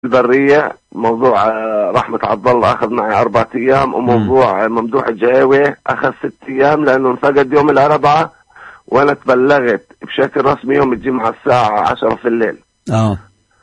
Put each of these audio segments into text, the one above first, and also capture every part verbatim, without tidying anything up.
البرية موضوع رحمة عبد الله أخذ معي أربعة أيام، وموضوع م. ممدوح الجاوي أخذ ست أيام لأنه انفقد يوم الأربعاء، وأنا تبلغت بشكل رسمي يوم الجمعة الساعة عشرة في الليل. آه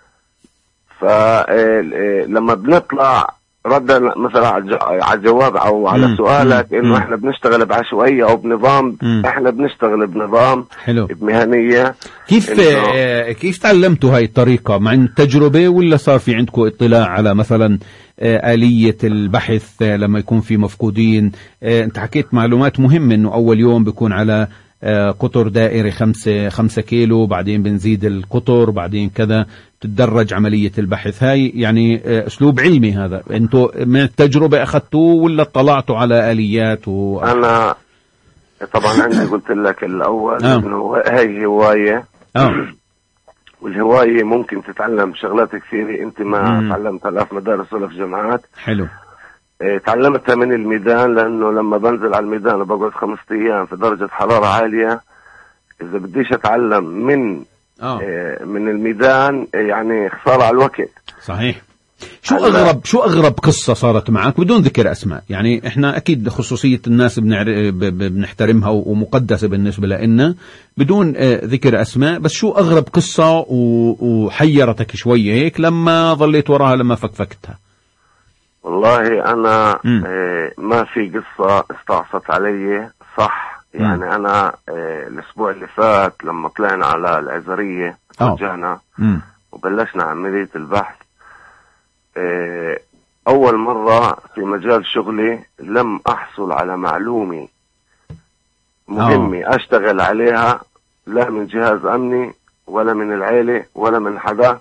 فلما بنطلع رد مثلا على الجواب أو على مم. سؤالك مم. إنه إحنا بنشتغل بعشوائية أو بنظام، مم. إحنا بنشتغل بنظام حلو. بمهنية. كيف آه كيف تعلمتوا هاي الطريقة؟ مع التجربة ولا صار في عندكم اطلاع على مثلا آه آلية البحث آه لما يكون في مفقودين؟ آه انت حكيت معلومات مهمة انه اول يوم بيكون على آه قطر دائري خمسة خمسة كيلو، بعدين بنزيد القطر، بعدين كذا تتدرج عملية البحث. هاي يعني آه اسلوب علمي هذا، انتوا من التجربة اخذتوه ولا اطلعتوا على آليات؟ و... انا طبعا عندي قلت لك الاول آه. انه هاي هواية اه والهواية ممكن تتعلم شغلات كثيرة انت ما مم. تعلمتها لا في مدارس ولا في جامعات. حلو. اه تعلمتها من الميدان، لانه لما بنزل على الميدان وبقعد خمسة ايام في درجة حرارة عالية، اذا بديش اتعلم من آه. اه من الميدان يعني خسارة على الوقت. صحيح. شو أغرب شو أغرب قصة صارت معك بدون ذكر أسماء؟ يعني إحنا أكيد خصوصية الناس بنحترمها ومقدسة بالنسبة لنا بدون ذكر أسماء، بس شو أغرب قصة وحيرتك شوية هيك لما ظليت وراها لما فكفكتها؟ والله أنا ما في قصة استعصت علي صح. يعني م. أنا الأسبوع اللي فات لما طلعنا على العزرية رجعنا وبلشنا عملية البحث، أول مرة في مجال شغلي لم أحصل على معلومة مهمة أوه. أشتغل عليها لا من جهاز أمني ولا من العيلة ولا من حدا،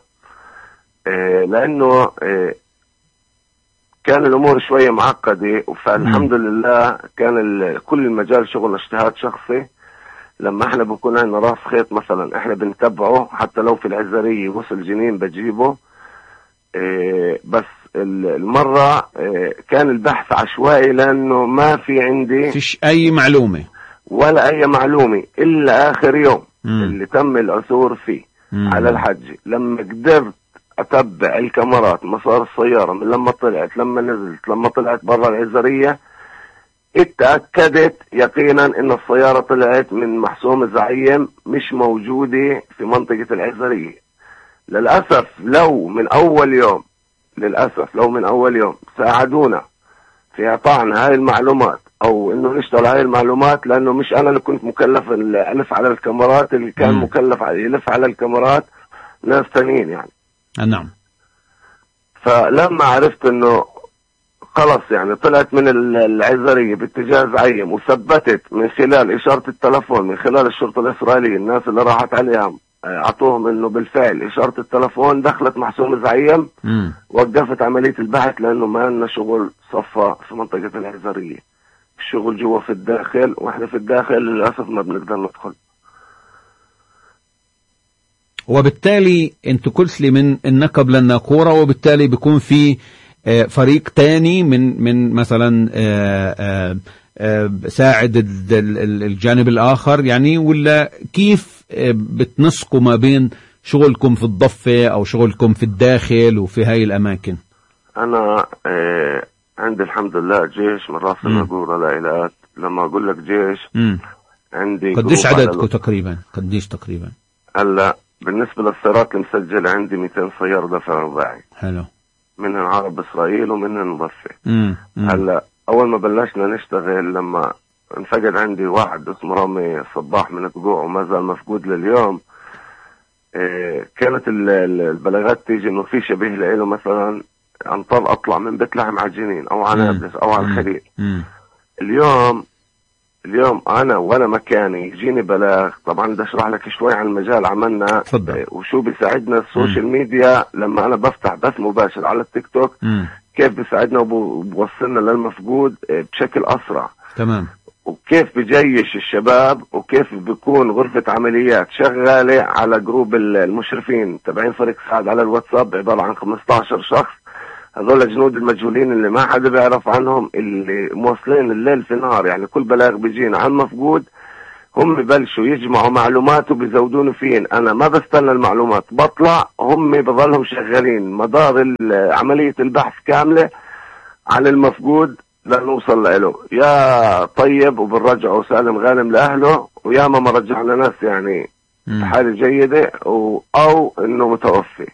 لأنه كان الأمور شوية معقدة. فالحمد لله كان كل المجال شغل اجتهاد شخصي. لما احنا بكون عندنا راس خيط مثلا احنا بنتبعه، حتى لو في العزرية وصل جنين بجيبه. بس المرة كان البحث عشوائي لأنه ما في عندي فيش أي معلومة ولا أي معلومة إلا آخر يوم مم. اللي تم العثور فيه مم. على الحج. لما قدرت أتبع الكاميرات مسار السيارة من لما طلعت لما نزلت لما طلعت برا العزرية، اتأكدت يقينا إن السيارة طلعت من محسوم الزعيم مش موجودة في منطقة العزرية. للأسف لو من أول يوم للأسف لو من أول يوم ساعدونا في إعطائنا هاي المعلومات أو إنه نشتغل هاي المعلومات، لأنه مش أنا اللي كنت مكلف ألف على الكاميرات، اللي كان م. مكلف يلف على الكاميرات ناس تانيين يعني. نعم. فلما عرفت إنه خلص يعني طلعت من العزرية باتجاه زعيم وثبتت من خلال إشارة التلفون من خلال الشرطة الإسرائيلية الناس اللي راحت عليها أعطوهم إنه بالفعل إشارة التلفون دخلت محسوم الزعيم، وقفت عملية البحث لأنه ما لنا شغل صفى في منطقة العزرية. الشغل جوا في الداخل وإحنا في الداخل للأسف ما بنقدر ندخل. وبالتالي أنتوا كل من النقب للناقورة، وبالتالي بيكون في فريق تاني من من مثلا ساعد الجانب الآخر يعني، ولا كيف بتنسقوا ما بين شغلكم في الضفة أو شغلكم في الداخل وفي هاي الأماكن؟ أنا عندي الحمد لله جيش من راس الناقورة لإلات. لما أقول لك جيش م. عندي قديش عددكم تقريبا؟ قديش تقريبا؟ هلا بالنسبة للسيارات المسجلة عندي مئتين سيارة دفع رباعي. حلو. منهم عرب إسرائيل ومنهم ضفة. هلا أول ما بلشنا نشتغل لما انفقد عندي واحد اسمه رامي صباح من تقوع وما زال مفقود لليوم، إيه كانت البلاغات تيجي إنه في شبيه له مثلا أنطر أطلع من بيت لحم على الجنين أو على نابلس أو على الخليل. اليوم اليوم أنا وأنا مكاني يجيني بلاغ. طبعا بدي أشرح لك شوي عن المجال عملنا إيه وشو بيساعدنا السوشيال مم. ميديا. لما أنا بفتح بث مباشر على التيك توك مم. كيف بيساعدنا وبوصلنا للمفقود بشكل أسرع. تمام. وكيف بجيش الشباب وكيف بيكون غرفة عمليات شغالة على جروب المشرفين تبعين فريق سعد على الواتساب عبارة عن خمسة عشر شخص. هذول جنود المجهولين اللي ما حدا بيعرف عنهم، اللي موصلين الليل في نهار. يعني كل بلاغ بيجينا عن مفقود هم ببلشوا يجمعوا معلومات وبيزودون فين. انا ما بستنى المعلومات، بطلع هم بظلهم شغالين مدار عملية البحث كاملة عن المفقود لنوصل له. يا طيب وبنرجعه سالم غانم لأهله، ويا ما رجعنا ناس يعني بحالة جيدة او انه متوفي.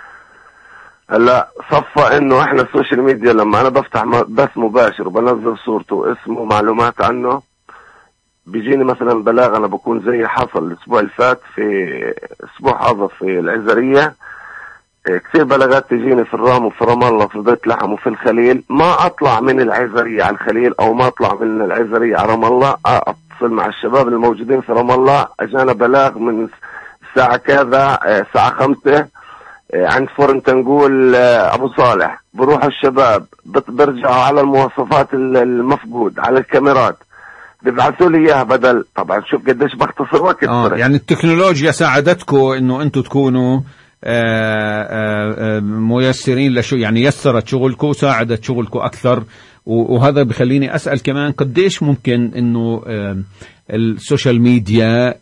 هلا صفى انه احنا السوشيال ميديا لما انا بفتح بث مباشر وبنزل صورته اسمه معلومات عنه، بيجيني مثلا بلاغ. انا بكون زي حصل الاسبوع اللي فات في اسبوع هذا في العزرية، كثير بلاغات تجيني في الرام وفي رام الله في بيت لحم وفي الخليل. ما اطلع من العزرية على الخليل او ما اطلع من العزرية على رام الله، اتصل مع الشباب الموجودين في رام الله، اجانا بلاغ من الساعة كذا الساعة خمسة عند فرن تنقول ابو صالح. بروح الشباب برجعوا على المواصفات المفقود على الكاميرات، بيبعثوا لي اياها. بدل طبعا شوف قديش بختصر وقت. اه يعني التكنولوجيا ساعدتكم انه انتم تكونوا آآ آآ ميسرين لشو، يعني يسرت شغلكم وساعدت شغلكم اكثر. وهذا بخليني اسال كمان قديش ممكن انه السوشيال ميديا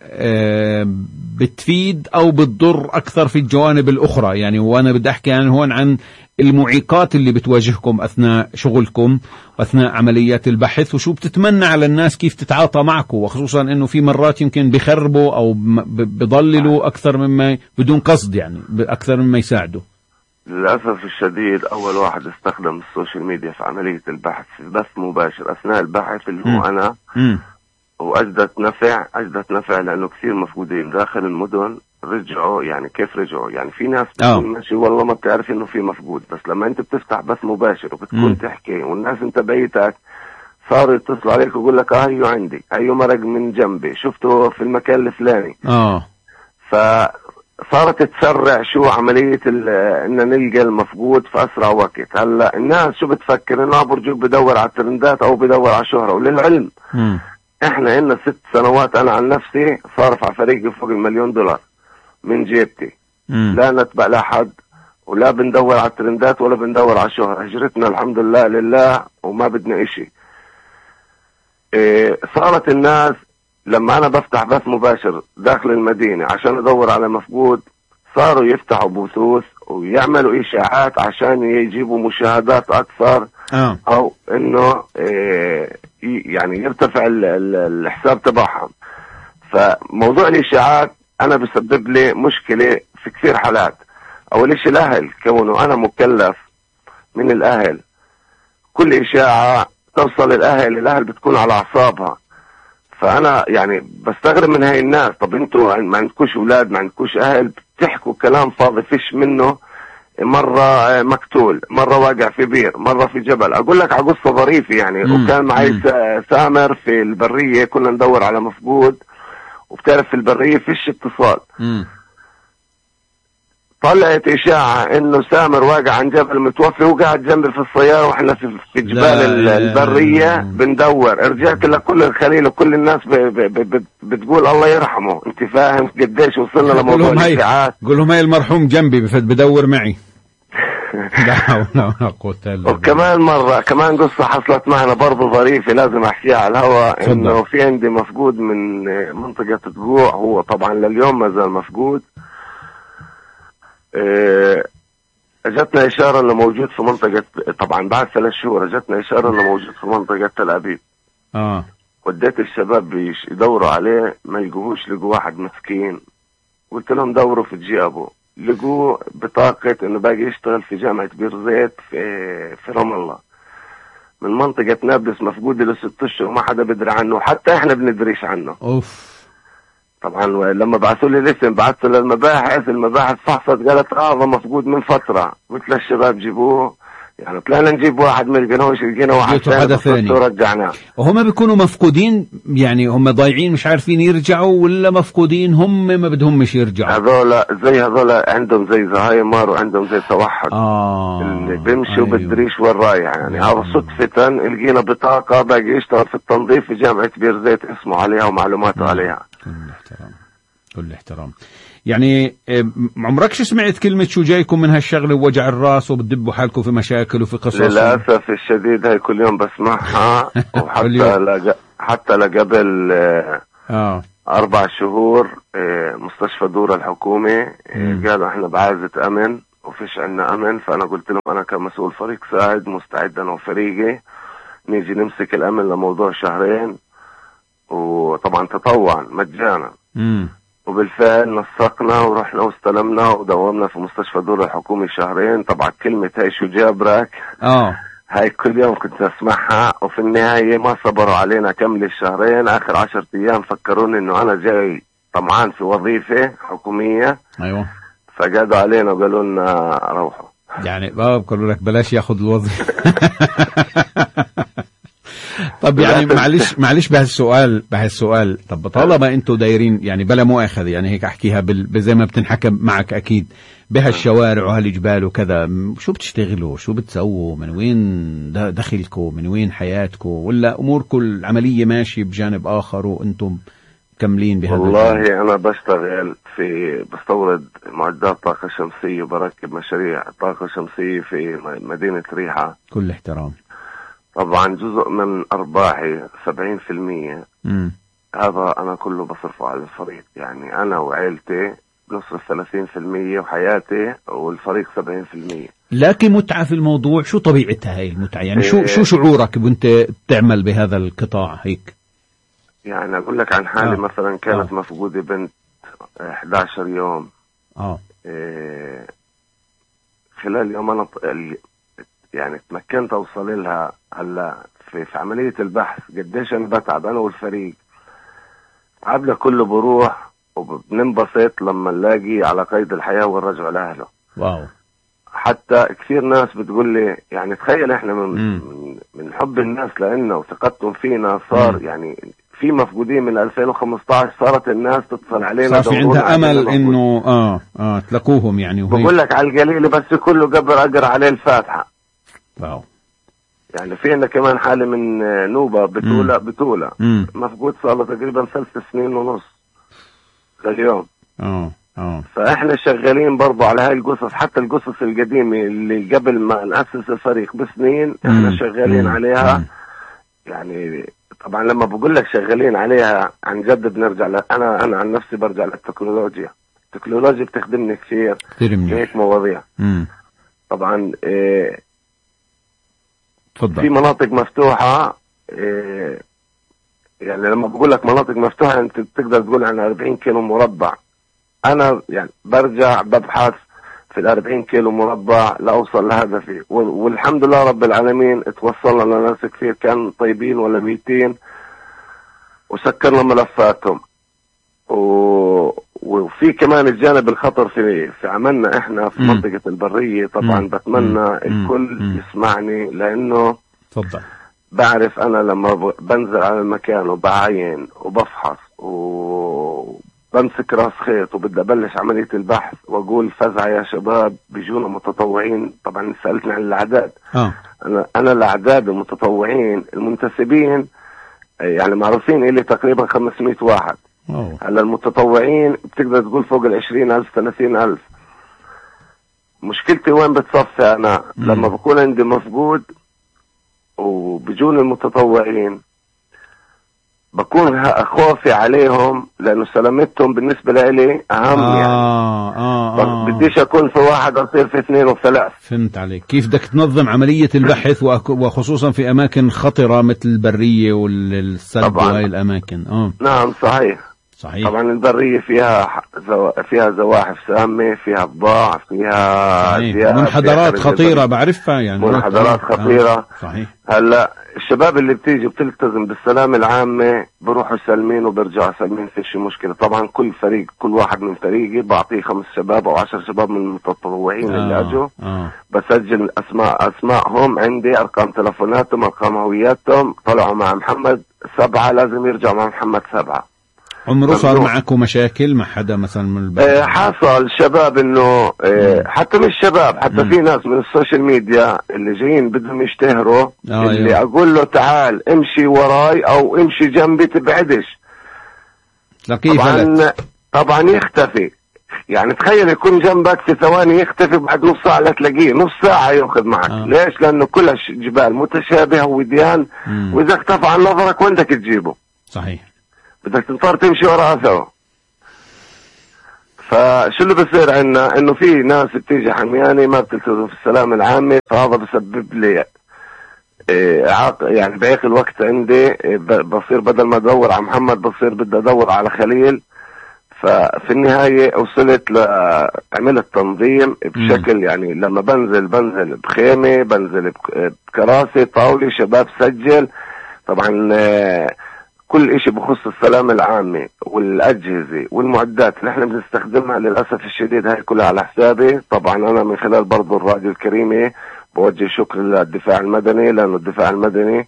بتفيد او بتضر اكثر في الجوانب الاخرى. يعني وانا بدي احكي عن هون عن المعيقات اللي بتواجهكم اثناء شغلكم واثناء عمليات البحث، وشو بتتمنى على الناس كيف تتعاطى معكم، وخصوصا انه في مرات يمكن بخربوا او بضللوا اكثر مما بدون قصد، يعني اكثر مما يساعدوا. للأسف الشديد أول واحد استخدم السوشيال ميديا في عملية البحث في بث مباشر أثناء البحث اللي هو م. أنا م. وأجدت نفع أجدت نفع لأنه كثير مفقودين داخل المدن رجعوا. يعني كيف رجعوا؟ يعني في ناس بتكون ماشي والله ما بتعرف إنه في مفقود، بس لما أنت بتفتح بث مباشر وبتكون م. تحكي والناس أنت بيتك صاروا يتصلوا عليك ويقول لك آه هيو عندي، هيو مرق من جنبي، شفته في المكان الفلاني. آه ف صارت تسرع شو عملية ان نلقى المفقود في اسرع وقت. هلا الناس شو بتفكر؟ انه برجوك بدور على الترندات او بدور على شهرة. وللعلم م. احنا هنا ست سنوات انا عن نفسي صارف على فريقي فوق المليون دولار من جيبتي. م. لا نتبع لاحد ولا بندور على الترندات ولا بندور على شهرة. هجرتنا الحمد لله لله وما بدنا اشي. إيه صارت الناس لما أنا بفتح بث مباشر داخل المدينة عشان أدور على مفقود، صاروا يفتحوا بثوث ويعملوا إشاعات عشان يجيبوا مشاهدات أكثر. أه. أو إنه إيه يعني يرتفع الحساب تبعهم. فموضوع الإشاعات أنا بسبب لي مشكلة في كثير حالات. أول شيء الأهل، كونه أنا مكلف من الأهل، كل إشاعة توصل الأهل الأهل بتكون على أعصابها. فأنا يعني بستغرب من هاي الناس. طب انتوا ما عندكوش أولاد، ما عندكوش أهل، بتحكوا كلام فاضي فيش منه. مرة مقتول، مرة واقع في بير، مرة في جبل. أقول لك على قصة ظريفة يعني. مم. وكان معي سامر في البرية، كنا ندور على مفقود، وبتعرف في البرية فيش اتصال. مم. طلعت إشاعة إنه سامر واقع عن جبل متوفي وقاعد جنبي في السيارة وإحنا في, في جبال البرية بندور. رجعت لكل الخليل وكل الناس ب ب ب بتقول الله يرحمه. أنت فاهم قديش وصلنا لموضوع الإشاعات؟ قول لهم هاي المرحوم جنبي بدور معي. لا حول ولا قوة إلا بالله. وكمان مرة كمان قصة حصلت معنا برضه ظريفة لازم أحكيها على الهواء. إنه في عندي مفقود من منطقة تقوع، هو طبعا لليوم ما زال مفقود. اجتنا اشاره انه موجود في منطقه، طبعا بعد ثلاث شهور اجتنا اشاره انه موجود في منطقه تل ابيب. اه وديت الشباب يدوروا عليه ما يلقوهوش، لقوا واحد مسكين. قلت لهم دوروا في جيابه، لقوا بطاقه انه باقي يشتغل في جامعه بير زيت في في رام الله من منطقه نابلس. مفقود له ست اشهر وما حدا بدري عنه، حتى احنا بندريش عنه. اوف. طبعا لما بعثوا لي الاسم بعثت للمباحث، المباحث فحصت قالت اه هذا مفقود من فتره. قلت للشباب جيبوه، يعني طلعنا نجيب واحد ما لقيناهوش، لقينا واحد ثاني ورجعناه. وهم بيكونوا مفقودين يعني هم ضايعين مش عارفين يرجعوا، ولا مفقودين هم ما بدهمش يرجعوا؟ هذولا زي هذولا عندهم زي زهايمر وعندهم زي توحد. اه اللي بيمشوا أيوه. بدريش وين رايح يعني. هذا أيوه. صدفة لقينا بطاقة باقي يشتغل في التنظيف في جامعة بير زيت، اسمه عليها ومعلوماته عليها. كل احترام كل احترام. يعني عمركش سمعت كلمة شو جايكم من هالشغلة ووجع الراس وبتدبوا حالكم في مشاكل وفي قصص؟ للأسف الشديد هاي كل يوم بسمعها. وحتى لج... حتى لقبل اه أربع شهور مستشفى دورة الحكومي، قالوا احنا بعازة أمن وفيش عنا أمن. فأنا قلت لهم أنا كمسؤول فريق ساعد مستعد أنا وفريقي نيجي نمسك الأمن لموضوع شهرين، وطبعا تطوعا مجانا. مم. وبالفعل نسقنا ورحنا واستلمنا ودومنا في مستشفى دورة الحكومي شهرين. طبعا كلمة هاي شو جابرك اه هاي كل يوم كنت اسمعها، وفي النهاية ما صبروا علينا كمل الشهرين. اخر عشرة ايام فكروني انه انا جاي طمعان في وظيفة حكومية. ايوه فقعدوا علينا وقالوا لنا روحوا، يعني بابا قالوا لك بلاش ياخذ الوظيفة. طب يعني معلش معلش بهالسؤال بهالسؤال طب طالما انتوا دايرين يعني بلا مؤاخذة يعني هيك احكيها بال... زي ما بتنحكى معك اكيد بهالشوارع وهالجبال وكذا، شو بتشتغلوا شو بتسووا، من وين دخلكم، من وين حياتكم، ولا اموركم العملية ماشي بجانب اخر وانتم مكملين بهذا؟ والله الجانب. انا بشتغل في بستورد معدات طاقة شمسية وبركب مشاريع طاقة شمسية في مدينة ريحة. كل احترام. طبعا جزء من أرباحي سبعين في المية مم. هذا أنا كله بصرفه على الفريق، يعني أنا وعائلتي بنصرف ثلاثين في المية وحياتي والفريق سبعين في المية. لكن متعة في الموضوع، شو طبيعتها هاي المتعة يعني؟ شو شو شعورك وانت بتعمل بهذا القطاع هيك؟ يعني أقول لك عن حالي. آه. مثلا كانت آه. مفقودة بنت إحدى عشر يوم. آه. إيه خلال يوم أنا يعني تمكنت أوصل لها. هلا في, في عملية البحث قديش أنا بتعب أنا والفريق، تعبنا كله بروح وبننبسط لما نلاقي على قيد الحياة والرجع لأهله. واو. حتى كثير ناس بتقول لي يعني تخيل احنا من, من, من حب الناس لنا وثقتهم فينا صار مم. يعني في مفقودين من ألفين وخمسة عشر صارت الناس تتصل علينا، صار في عندها امل انه اه اه تلاقوهم يعني. بقول لك على القليل بس كله قبل اقرا عليه الفاتحة. واو. يعني في عندنا كمان حالة من نوبة بتولة مم. بتولة مم. مفقود صار له تقريبا ثلاث سنين ونص لليوم. اه اه فاحنا شغالين برضو على هاي القصص، حتى القصص القديمة اللي قبل ما نأسس الفريق بسنين احنا مم. شغالين مم. عليها. مم. يعني طبعا لما بقول لك شغالين عليها عن جد بنرجع ل... انا انا عن نفسي برجع للتكنولوجيا. التكنولوجيا بتخدمني كثير في هيك مواضيع. مم. طبعا إيه تفضل. في مناطق مفتوحة إيه يعني لما بقول لك مناطق مفتوحة انت بتقدر تقول عن أربعين كيلو مربع. انا يعني برجع ببحث في الأربعين كيلو مربع لأوصل لهدفي، والحمد لله رب العالمين اتوصلنا لناس كثير كان طيبين ولا ميتين وسكرنا ملفاتهم. و... وفي كمان الجانب الخطر في في عملنا احنا في مم. منطقة البرية. طبعا مم. بتمنى مم. الكل مم. يسمعني لانه تفضل. بعرف انا لما بنزل على المكان وبعين وبفحص وبمسك راس خيط وبدي ابلش عملية البحث واقول فزعة يا شباب بيجونا متطوعين. طبعا سألتني عن الاعداد. آه. انا انا الاعداد المتطوعين المنتسبين يعني معروفين اللي تقريبا خمسمائة واحد. هلا المتطوعين بتقدر تقول فوق العشرين ألف ثلاثين ألف. مشكلتي وين بتصفي أنا؟ مم. لما بكون عندي مفقود وبيجون المتطوعين بكون خوفي عليهم لأنه سلامتهم بالنسبة لي أهم. آه يعني آه آه بديش أكون في واحد أصير في اثنين وثلاث. فهمت عليك. كيف بدك تنظم عملية البحث وخصوصا في أماكن خطرة مثل البرية والسد وهي الأماكن. آه نعم صحيح صحيح. طبعا البرية فيها زو... فيها زواحف سامة، فيها ضباع، فيها منحدرات خطيرة بعرفها يعني منحدرات خطيرة. آه. صحيح. هلا الشباب اللي بتيجي بتلتزم بالسلامة العامة بروحوا سالمين وبرجعوا سالمين في شي مشكلة. طبعا كل فريق كل واحد من فريقي بعطيه خمس شباب أو عشر شباب من المتطوعين آه. اللي أجوا. آه. بسجل أسماء أسماءهم عندي، أرقام تلفوناتهم، أرقام هوياتهم. طلعوا مع محمد سبعة لازم يرجعوا مع محمد سبعة. عمره صار معكم مشاكل مع حدا مثلا من البلد؟ اه حصل شباب انه اه حتى مش شباب حتى مم. في ناس من السوشيال ميديا اللي جايين بدهم يشتهروا. آه اللي أيوه. اقول له تعال امشي وراي او امشي جنبي تبعدش. طبعا طبعا يختفي. يعني تخيل يكون جنبك في ثواني يختفي بعد نص ساعة لا تلاقيه، نص ساعة ياخذ معك. آه. ليش؟ لانه كلها جبال متشابهة وديان، واذا اختفى عن نظرك وين بدك تجيبه؟ صحيح. بدك تضطر تمشي وراها سوا. فشو اللي بصير عنا؟ انه في ناس بتيجي حمياني ما بتلتزم في السلام العامي، فهذا بسبب لي يعني بهيك الوقت عندي بصير بدل ما ادور على محمد بصير بدي ادور على خليل. ففي النهاية وصلت لعملت تنظيم بشكل يعني لما بنزل بنزل بخيمة، بنزل بكراسي طاولة، شباب سجل. طبعا كل اشي بخص السلام العامي والاجهزة والمعدات اللي احنا بنستخدمها للأسف الشديد هاي كلها على حسابي. طبعا انا من خلال برضو الراديو الكريمي بوجه شكر للدفاع المدني، لانه الدفاع المدني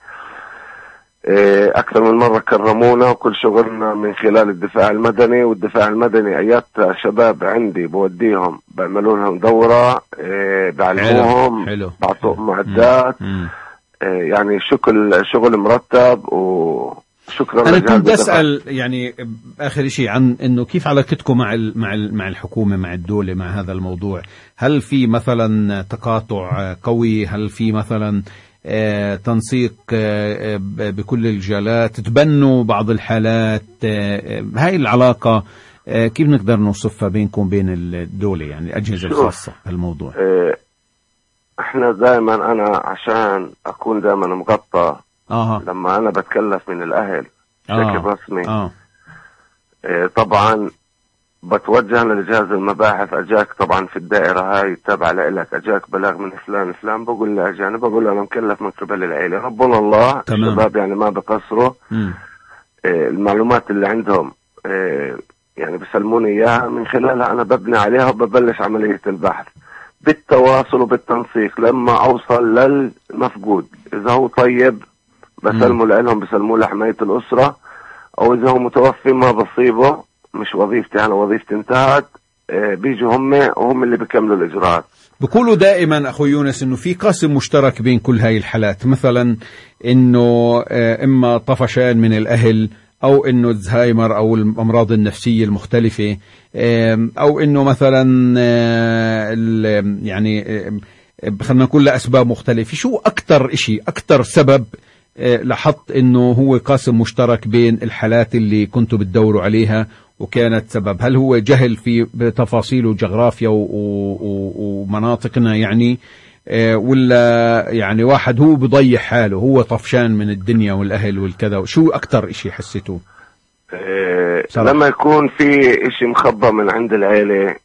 اكثر من مرة كرمونا، وكل شغلنا من خلال الدفاع المدني. والدفاع المدني ايات شباب عندي بوديهم بعملوا لهم دورة، بعلموهم، بعطوهم معدات، يعني شكل شغل مرتب. وشكرا. انا كنت اسال يعني اخر شيء عن انه كيف علاقتكم مع مع مع الحكومه، مع الدوله، مع هذا الموضوع. هل في مثلا تقاطع قوي؟ هل في مثلا آه تنسيق آه بكل الجالات؟ تبنوا بعض الحالات؟ آه هاي العلاقه آه كيف نقدر نوصفها بينكم بين الدوله، يعني الاجهزه الخاصه بالموضوع؟ آه احنا دائما انا عشان اكون دائما مغطى آه. لما انا بتكلف من الاهل بشكل آه. رسمي آه. آه طبعا بتوجه لجهاز المباحث. اجاك طبعا في الدائره هاي تابعه لك، اجاك بلاغ من فلان فلان، بقول له اجانب، بقول له انا مكلف من قبل العيله، ربنا الله. تمام. الشباب يعني ما بقصروا. آه المعلومات اللي عندهم آه يعني بسلموني اياها، من خلالها انا ببني عليها وببلش عمليه البحث بالتواصل وبالتنسيق لما اوصل للمفقود. اذا هو طيب بسلمه لهم، بسلموه لحمايه الاسره، او اذا هو متوفي ما بصيبه، مش وظيفتي انا، وظيفتي انتهت، بيجوا هم وهم اللي بيكملوا الاجراءات. بقولوا دائما اخو يونس انه في قاسم مشترك بين كل هاي الحالات، مثلا انه اما طفشان من الاهل، او انه الزهايمر او الامراض النفسيه المختلفه، او انه مثلا يعني خلينا نقول لاسباب مختلفه. شو اكثر اشي، اكثر سبب لاحظت انه هو قاسم مشترك بين الحالات اللي كنتوا بتدوروا عليها وكانت سبب؟ هل هو جهل في بتفاصيل وجغرافيا ومناطقنا يعني، ولا يعني واحد هو بضيع حاله، هو طفشان من الدنيا والاهل والكذا؟ شو اكتر اشي حسيتوه؟ إيه لما يكون في اشي مخبى من عند العيلة،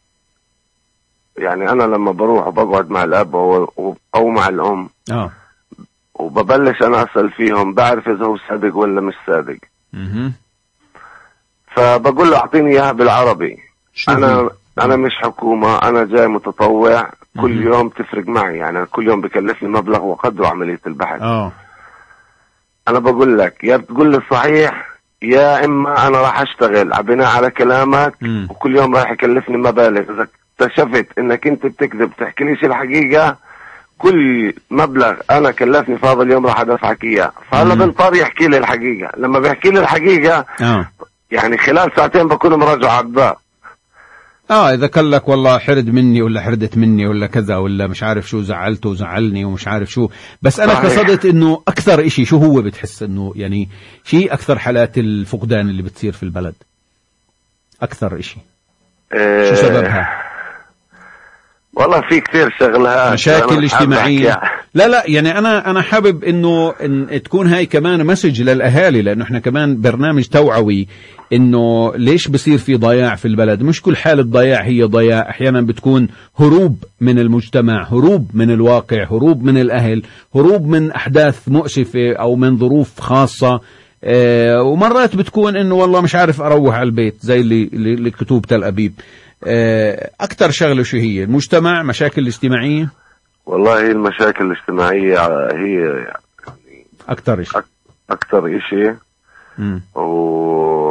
يعني انا لما بروح وبقعد مع الاب او مع الام اه وببلش انا اسال فيهم، بعرف اذا هو صادق ولا مش صادق. اها فبقول له اعطيني اياها بالعربي. انا انا مش حكومة، انا جاي متطوع، كل يوم تفرق معي، يعني كل يوم بكلفني مبلغ وقدره عملية البحث. اه انا بقول لك يا بتقول لي صحيح، يا اما انا راح اشتغل على بناء على كلامك، م. وكل يوم راح يكلفني مبالغ. اذا اكتشفت انك انت بتكذب تحكي ليش الحقيقة، كل مبلغ انا كلفني في هذا اليوم راح ادفعك اياه. فهلا بنضطر يحكي لي الحقيقة. لما بيحكي لي الحقيقة اه يعني خلال ساعتين بكون مراجع على الباب. اه اذا قال لك والله حرد مني ولا حردت مني ولا كذا ولا مش عارف شو، زعلته وزعلني ومش عارف شو. بس انا قصدت انه اكثر اشي شو هو بتحس انه يعني شيء اكثر حالات الفقدان اللي بتصير في البلد، اكثر اشي إيه شو سببها؟ والله في كثير شغلات، مشاكل اجتماعية. لا لا يعني انا انا حابب انه إن تكون هاي كمان مسج للاهالي، لانه احنا كمان برنامج توعوي، انه ليش بصير في ضياع في البلد. مش كل حالة ضياع هي ضياع، احيانا بتكون هروب من المجتمع، هروب من الواقع، هروب من الاهل، هروب من احداث مؤسفة او من ظروف خاصة. اه ومرات بتكون انه والله مش عارف اروح على البيت، زي اللي اللي كتوب تل ابيب. اه اكتر شغلة شو هي؟ المجتمع، مشاكل اجتماعية. والله المشاكل الاجتماعية هي يعني اكتر اشي، اكتر اشي. امم و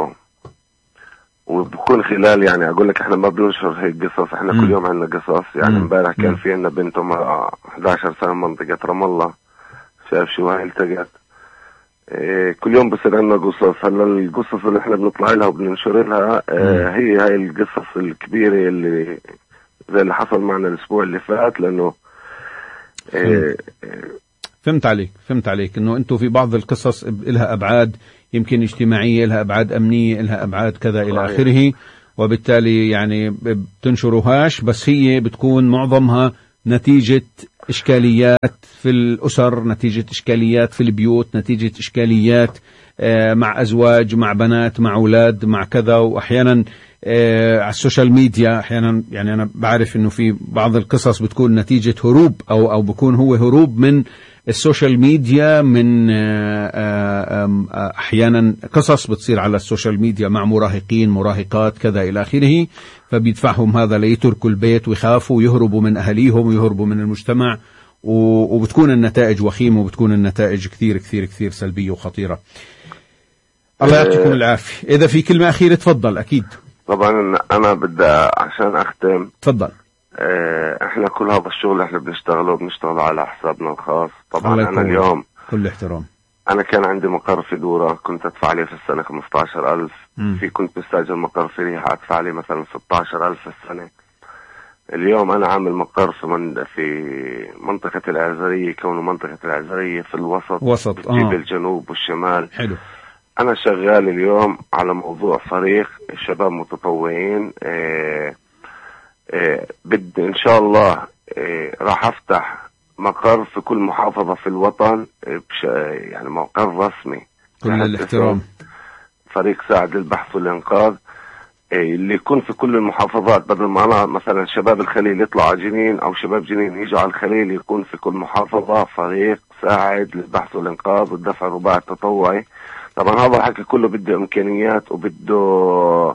وبكون خلال يعني اقول لك احنا ما بننشر هيك قصص، احنا مم. كل يوم عندنا قصص. يعني امبارح كان في عندنا بنت عمرها احد عشر سنة منطقة رام الله، شايف شو هاي التقت. إيه كل يوم بصير عندنا قصص. هلا القصص اللي احنا بنطلع لها وبننشر لها اه هي هاي القصص الكبيرة اللي زي اللي حصل معنا الاسبوع اللي فات. لانه إيه فهمت عليك فهمت عليك انه انتم في بعض القصص لها ابعاد يمكن اجتماعيه، لها ابعاد امنيه، لها ابعاد كذا الى اخره، وبالتالي يعني بتنشروهاش، بس هي بتكون معظمها نتيجه اشكاليات في الاسر، نتيجه اشكاليات في البيوت، نتيجه اشكاليات مع ازواج، مع بنات، مع اولاد، مع كذا. واحيانا على السوشيال ميديا احيانا يعني انا بعرف انه في بعض القصص بتكون نتيجة هروب او او بكون هو هروب من السوشيال ميديا، من احيانا قصص بتصير على السوشيال ميديا مع مراهقين مراهقات كذا الى اخره، فبيدفعهم هذا ليتركوا البيت ويخافوا ويهربوا من اهاليهم ويهربوا من المجتمع، وبتكون النتائج وخيمة وبتكون النتائج كثير كثير كثير سلبية وخطيرة. الله يعطيكم العافية. إذا في كلمة أخيرة تفضل. أكيد طبعا أنا بدي عشان أختم تفضل. إحنا كل هذا الشغل إحنا بنشتغله بنشتغله على حسابنا الخاص. طبعا أنا اليوم كل احترام، أنا كان عندي مقر في دورة كنت أدفع لي في السنة خمسة عشر ألف، في كنت مستأجر مقر في ريحة أدفع لي مثلا ستة عشر ألف في السنة. اليوم أنا عامل مقر في من في منطقة العزرية، كونه منطقة العزرية في الوسط وسط آه. الجنوب والشمال. حلو. أنا شغال اليوم على موضوع فريق شباب متطوعين. آه آه بدي إن شاء الله آه راح أفتح مقر في كل محافظة في الوطن، آه يعني مقر رسمي. كل الاحترام. فريق ساعد للبحث والإنقاذ اللي يكون في كل المحافظات، بدل ما أنا مثلا شباب الخليل يطلعوا على جنين أو شباب جنين يجوا على الخليل، يكون في كل محافظة فريق ساعد للبحث والإنقاذ والدفع الرباعي التطوعي. طبعا هذا الحكي كله بده إمكانيات وبده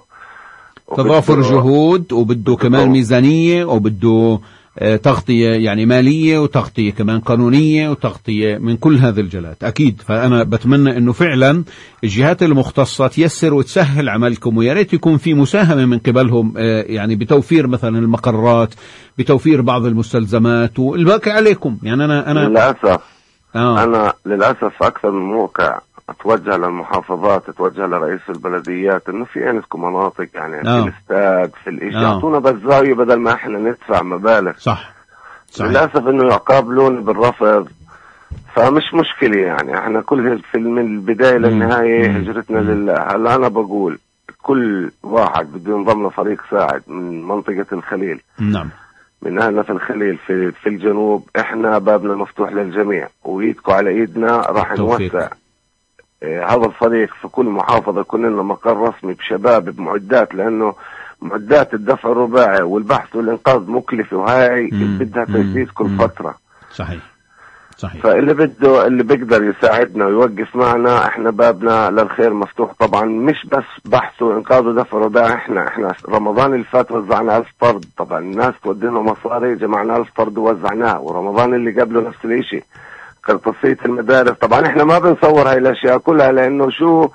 تضافر جهود وبده كمان ميزانية وبده تغطية يعني مالية وتغطية كمان قانونية وتغطية من كل هذه الجهات أكيد. فأنا بتمنى أنه فعلا الجهات المختصة تيسر وتسهل عملكم، ويا ريت يكون في مساهمة من قبلهم يعني بتوفير مثلا المقرات، بتوفير بعض المستلزمات، والباقي عليكم. يعني أنا أنا للأسف آه. أنا للأسف أكثر من موقع اتوجه للمحافظات، اتوجه لرئيس البلديات انه في عندكم مناطق يعني آه. في الاستاد في الاشي آه. يعطونا بالزاوية بدل ما احنا ندفع مبالغ. صح. صحيح. للأسف انه يقابلون بالرفض، فمش مشكلة يعني احنا كل في من البداية للنهاية هجرتنا لله. هلا انا بقول كل واحد بده ينضم لفريق ساعد من منطقة الخليل، نعم، من أهلنا في الخليل في في الجنوب، احنا بابنا مفتوح للجميع وإيدكم على إيدنا، راح نوسع هذا الفريق في كل محافظة. يكون لنا مقر رسمي بشباب بمعدات، لأنه معدات الدفع الرباعي والبحث والإنقاذ مكلفة، وهاي بدها تجديد كل فترة. صحيح صحيح. فاللي بده اللي بيقدر يساعدنا ويوقف معنا، احنا بابنا للخير مفتوح. طبعا مش بس بحث وإنقاذ ودفع رباعي، احنا احنا رمضان اللي فات وزعنا ألف طرد. طبعا الناس تودينا مصاري، جمعنا ألف طرد ووزعناه. ورمضان اللي قبله نفس الاشي، قرطاسية المدارس. طبعا احنا ما بنصور هاي الاشياء كلها لانه شو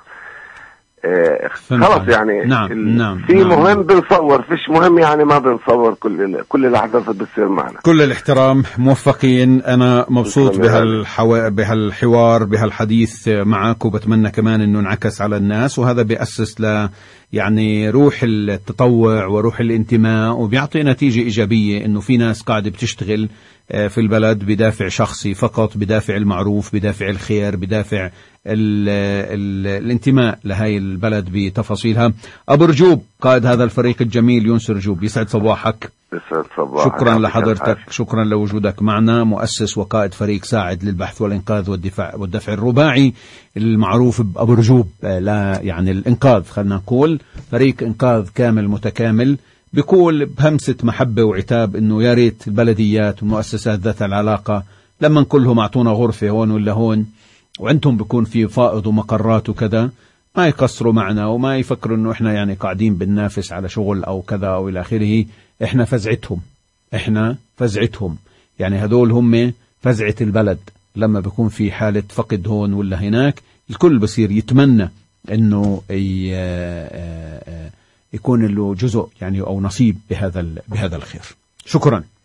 اه خلص يعني. نعم نعم في نعم. مهم بنصور، فيش مهم يعني ما بنصور. كل كل الاحداث بتصير معنا. كل الاحترام، موفقين. انا مبسوط بهالحو... بهالحوار بهالحديث معك، وبتمنى كمان انه انعكس على الناس، وهذا بيأسس ل يعني روح التطوع وروح الانتماء، وبيعطي نتيجة إيجابية إنه في ناس قاعدة بتشتغل في البلد بدافع شخصي فقط، بدافع المعروف، بدافع الخير، بدافع ال ال الانتماء لهاي البلد بتفاصيلها. أبو رجوب قائد هذا الفريق الجميل، يونس رجوب، يسعد صباحك. يسعد صباحك. شكرا لحضرتك، شكرا لوجودك معنا، مؤسس وقائد فريق ساعد للبحث والإنقاذ والدفاع والدفع الرباعي المعروف بأبو رجوب. لا يعني الإنقاذ، خلنا نقول فريق إنقاذ كامل متكامل، بيقول بهمسة محبة وعتاب إنه يا ريت البلديات والمؤسسات ذات العلاقة لما كلهم أعطونا غرفة هون ولا هون، وعندهم بيكون في فائض ومقرات وكذا، ما يقصروا معنا وما يفكروا إنه إحنا يعني قاعدين بننافس على شغل أو كذا أو إلى آخره. إحنا فزعتهم، إحنا فزعتهم، يعني هذول هم فزعة البلد. لما بيكون في حالة فقد هون ولا هناك، الكل بصير يتمنى إنه يكون له جزء يعني أو نصيب بهذا بهذا الخير. شكرا.